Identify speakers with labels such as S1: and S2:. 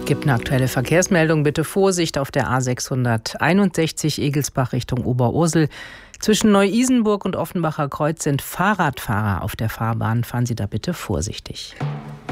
S1: Gibt eine aktuelle Verkehrsmeldung. Bitte Vorsicht auf der A661 Egelsbach Richtung Oberursel. Zwischen Neu-Isenburg und Offenbacher Kreuz sind Fahrradfahrer auf der Fahrbahn. Fahren Sie da bitte vorsichtig.